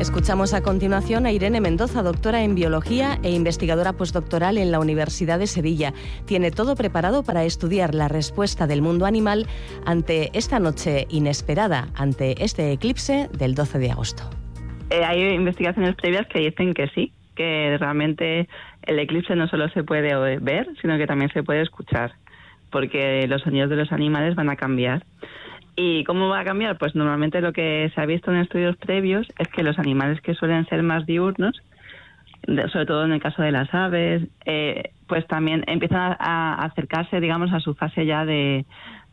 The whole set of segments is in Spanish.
Escuchamos a continuación a Irene Mendoza, doctora en Biología e investigadora postdoctoral en la Universidad de Sevilla. Tiene todo preparado para estudiar la respuesta del mundo animal ante esta noche inesperada, ante este eclipse del 12 de agosto. Hay investigaciones previas que dicen que sí, que realmente el eclipse no solo se puede ver, sino que también se puede escuchar, porque los sonidos de los animales van a cambiar. ¿Y cómo va a cambiar? Pues normalmente lo que se ha visto en estudios previos es que los animales que suelen ser más diurnos, sobre todo en el caso de las aves, pues también empiezan a acercarse, digamos, a su fase ya de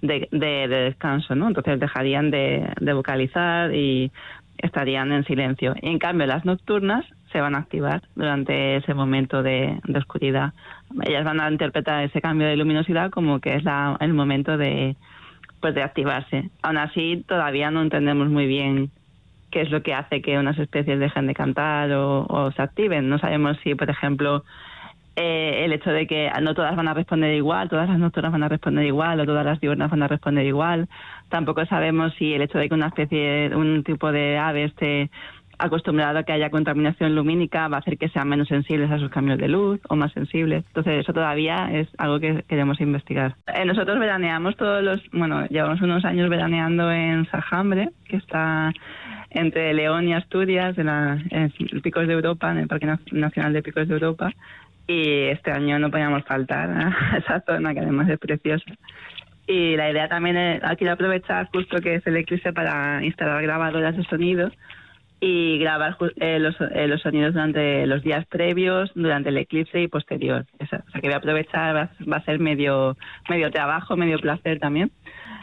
descanso, ¿no? Entonces dejarían de vocalizar y estarían en silencio. Y en cambio las nocturnas se van a activar durante ese momento de oscuridad. Ellas van a interpretar ese cambio de luminosidad como que es el momento de activarse. Aún así, todavía no entendemos muy bien qué es lo que hace que unas especies dejen de cantar o se activen. No sabemos si, por ejemplo, el hecho de que no todas van a responder igual, todas las nocturnas van a responder igual o todas las diurnas van a responder igual. Tampoco sabemos si el hecho de que una especie, un tipo de ave esté acostumbrado a que haya contaminación lumínica va a hacer que sean menos sensibles a sus cambios de luz o más sensibles. Entonces eso todavía es algo que queremos investigar. Nosotros veraneamos llevamos unos años veraneando en Sajambre, que está entre León y Asturias, en Picos de Europa, en el Parque Nacional de Picos de Europa, y este año no podíamos faltar a esa zona que además es preciosa. Y la idea también es aquí aprovechar justo que es el eclipse para instalar grabadoras de sonido y grabar los sonidos durante los días previos, durante el eclipse y posterior. O sea que voy a aprovechar, va a ser medio trabajo, medio placer también.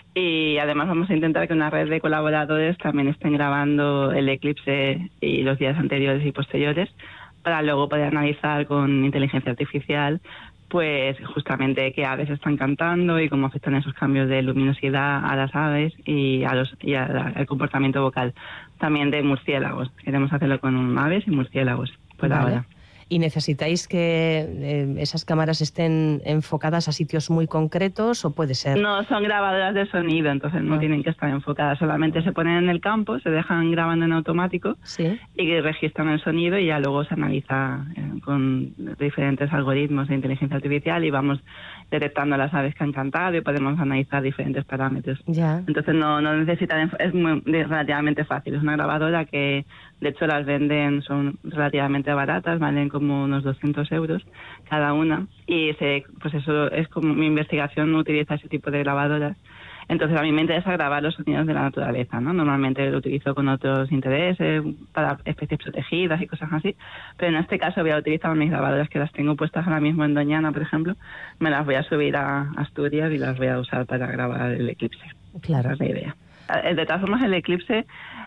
Y además vamos a intentar que una red de colaboradores también estén grabando el eclipse y los días anteriores y posteriores para luego poder analizar con inteligencia artificial pues justamente qué aves están cantando y cómo afectan esos cambios de luminosidad a las aves y al comportamiento vocal. También de murciélagos. Queremos hacerlo con aves y murciélagos por ahora. ¿Y necesitáis que esas cámaras estén enfocadas a sitios muy concretos o puede ser? No, son grabadoras de sonido, entonces no tienen que estar enfocadas. Solamente se ponen en el campo, se dejan grabando en automático y registran el sonido y ya luego se analiza con diferentes algoritmos de inteligencia artificial y vamos detectando las aves que han cantado y podemos analizar diferentes parámetros. Ya. Entonces no necesitan, es relativamente fácil. Es una grabadora que de hecho las venden, son relativamente baratas, valen como unos 200 euros cada una y pues eso es como mi investigación utiliza ese tipo de grabadoras. Entonces a mí me interesa grabar los sonidos de la naturaleza, ¿no? Normalmente lo utilizo con otros intereses, para especies protegidas y cosas así, pero en este caso voy a utilizar mis grabadoras que las tengo puestas ahora mismo en Doñana, por ejemplo, me las voy a subir a Asturias y las voy a usar para grabar el eclipse. Claro. Esa es la idea. De todas formas, el eclipse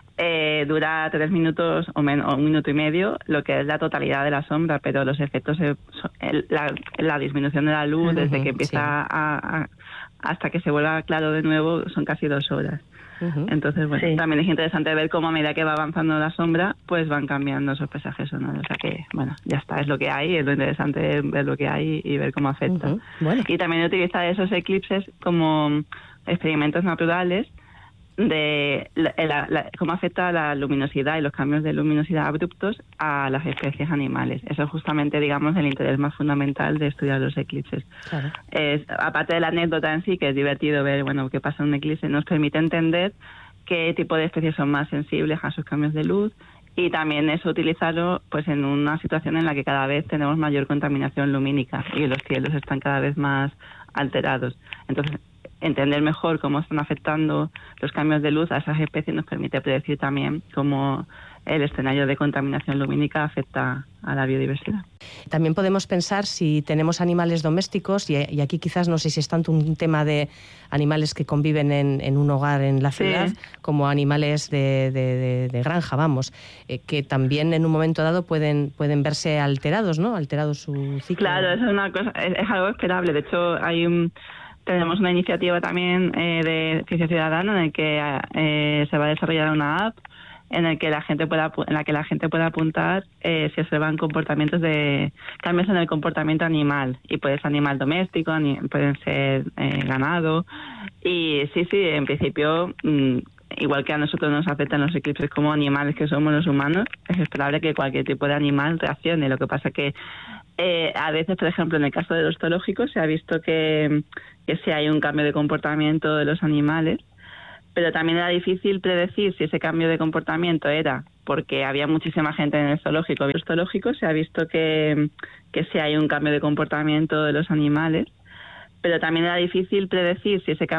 dura 3 minutos o 1 minuto y medio, lo que es la totalidad de la sombra, pero los efectos, la disminución de la luz desde que empieza hasta que se vuelva claro de nuevo son casi 2 horas. Entonces, también es interesante ver cómo a medida que va avanzando la sombra, pues van cambiando esos paisajes sonoros. O sea que, ya está, es lo que hay, es lo interesante ver lo que hay y ver cómo afecta. Y también utilizar esos eclipses como experimentos naturales de cómo afecta la luminosidad y los cambios de luminosidad abruptos a las especies animales. Eso es justamente, digamos, el interés más fundamental de estudiar los eclipses. Claro. Aparte de la anécdota en sí, que es divertido ver qué pasa en un eclipse, nos permite entender qué tipo de especies son más sensibles a sus cambios de luz y también eso utilizarlo pues en una situación en la que cada vez tenemos mayor contaminación lumínica y los cielos están cada vez más alterados. Entonces, entender mejor cómo están afectando los cambios de luz a esas especies nos permite predecir también cómo el escenario de contaminación lumínica afecta a la biodiversidad. También podemos pensar si tenemos animales domésticos, y aquí quizás no sé si es tanto un tema de animales que conviven en un hogar en la ciudad, como animales de granja, que también en un momento dado pueden verse alterados, ¿no? Alterados su ciclo. Claro, eso es una cosa, es algo esperable. De hecho, tenemos una iniciativa también de ciencia ciudadana en el que se va a desarrollar una app en la que la gente pueda apuntar si observan comportamientos de cambios en el comportamiento animal, y puede ser animal doméstico, pueden ser ganado, y sí, en principio igual que a nosotros nos afectan los eclipses como animales que somos los humanos, es esperable que cualquier tipo de animal reaccione. Lo que pasa que a veces, por ejemplo, en el caso de los zoológicos se ha visto que sí hay un cambio de comportamiento de los animales, pero también era difícil predecir si ese cambio de comportamiento era porque había muchísima gente en el zoológico. En los zoológicos se ha visto que sí hay un cambio de comportamiento de los animales, pero también era difícil predecir si ese cambio